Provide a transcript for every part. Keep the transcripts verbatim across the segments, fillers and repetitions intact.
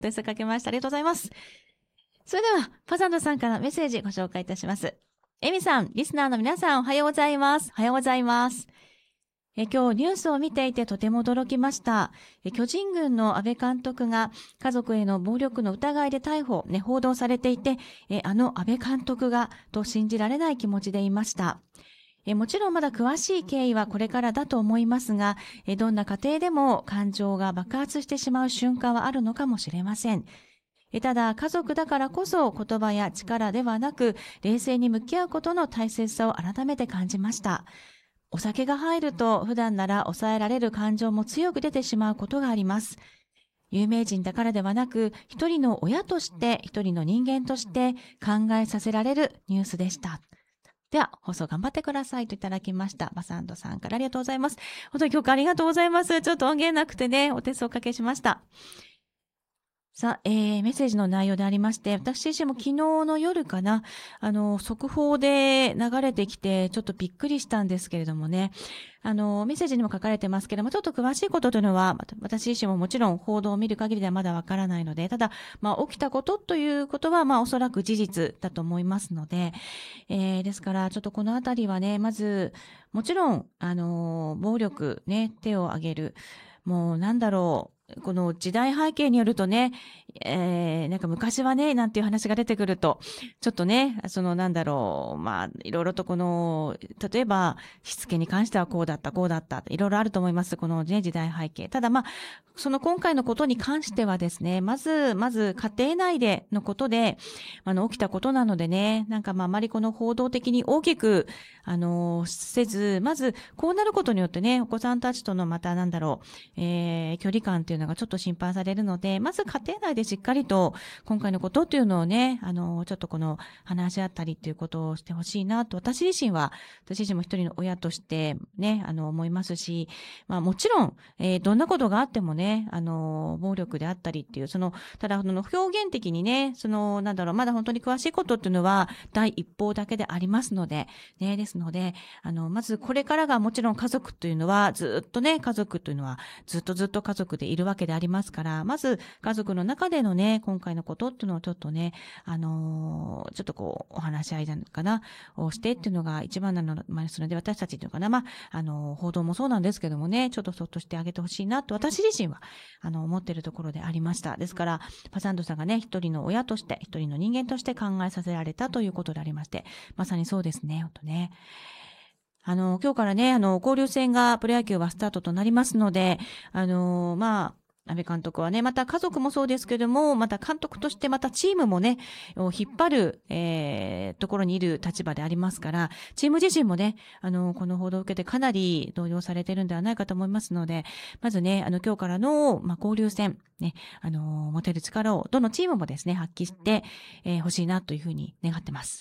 お寄せかけました。ありがとうございます。それでは、パサンドさんからメッセージご紹介いたします。エミさん、リスナーの皆さん、おはようございます。おはようございます。え今日ニュースを見ていてとても驚きました。え巨人軍の安倍監督が家族への暴力の疑いで逮捕、ね、報道されていて、えあの安倍監督がと信じられない気持ちでいました。えもちろんまだ詳しい経緯はこれからだと思いますが、えどんな家庭でも感情が爆発してしまう瞬間はあるのかもしれません。えただ、家族だからこそ言葉や力ではなく、冷静に向き合うことの大切さを改めて感じました。お酒が入ると普段なら抑えられる感情も強く出てしまうことがあります。有名人だからではなく、一人の親として、一人の人間として考えさせられるニュースでした。では、放送頑張ってくださいといただきました。バサンドさんからありがとうございます。本当に今日ありがとうございます。ちょっと音源なくてね、お手数おかけしました。さあ、えー、メッセージの内容でありまして、私自身も昨日の夜かな、あの、速報で流れてきて、ちょっとびっくりしたんですけれどもね、あの、メッセージにも書かれてますけれども、ちょっと詳しいことというのは、私自身ももちろん報道を見る限りではまだわからないので、ただ、まあ、起きたことということは、まあ、おそらく事実だと思いますので、えー、ですから、ちょっとこのあたりはね、まず、もちろん、あの、暴力、ね、手を挙げる、もうなんだろう、この時代背景によるとね、えー、なんか昔はね、なんていう話が出てくると、ちょっとね、そのなんだろう、まあ、いろいろとこの、例えば、しつけに関してはこうだった、こうだった、いろいろあると思います。このね、時代背景。ただまあ、その今回のことに関してはですね、まず、まず家庭内でのことで、あの、起きたことなのでね、なんかまあ、あまりこの報道的に大きく、あの、せず、まず、こうなることによってね、お子さんたちとのまたなんだろう、えー、距離感っていうのがちょっと心配されるので、まず家庭内でしっかりと、今回のことっていうのをね、あの、ちょっとこの、話し合ったりっていうことをしてほしいなと、私自身は、私自身も一人の親としてね、あの、思いますし、まあもちろん、えー、どんなことがあってもね、あの、暴力であったりっていう、その、ただ、その表現的にね、その、なんだろう、まだ本当に詳しいことっていうのは、第一報だけでありますので、ね、ですので、あの、まずこれからがもちろん家族というのは、ずっとね、家族というのは、ずっとずっと家族でいるわけでありますから、まず家族の中でのね、今回のことっていうのをちょっとね、あのー、ちょっとこう、お話し合いなのかな、をしてっていうのが一番なの、まあ、それで私たちっていうのかな、まあ、あのー、報道もそうなんですけどもね、ちょっとそっとしてあげてほしいなと、私自身は、あの、思っているところでありました。ですから、パサンドさんがね、一人の親として、一人の人間として考えさせられたということでありまして、まさにそうですね、ほんとね。あの、今日からね、あの、交流戦がプロ野球はスタートとなりますので、あの、まあ、安倍監督はね、また家族もそうですけども、また監督としてまたチームもね、を引っ張る、えー、ところにいる立場でありますから、チーム自身もね、あの、この報道を受けてかなり動揺されているんではないかと思いますので、まずね、あの、今日からの、まあ、交流戦、ね、あの、持てる力を、どのチームもですね、発揮して、えー、欲しいなというふうに願ってます。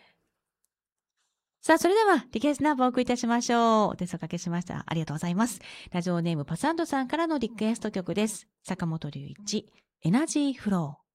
さあ、それでは、リクエストナンバーをお送りいたしましょう。お手数おかけしました。ありがとうございます。ラジオネームパサンドさんからのリクエスト曲です。坂本龍一、エナジーフロー。